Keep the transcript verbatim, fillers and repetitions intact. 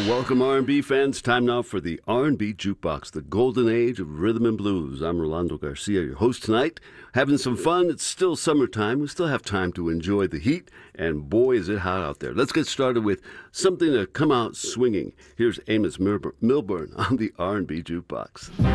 welcome R and B fans. Time now for the R and B Jukebox, the golden age of rhythm and blues. I'm Rolando Garcia, your host tonight. Having some fun. It's still summertime. We still have time to enjoy the heat, and boy, is it hot out there. Let's get started with something to come out swinging. Here's Amos Milburn on the R and B Jukebox.